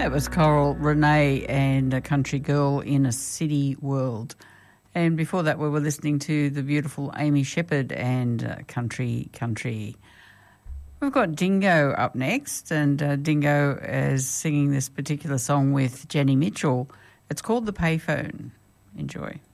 That was Coral Renee and A Country Girl in a City World. And before that we were listening to the beautiful Amy Shepherd and Country Country. We've got Dingo up next, and Dingo is singing this particular song with Jenny Mitchell. It's called The Payphone. Enjoy.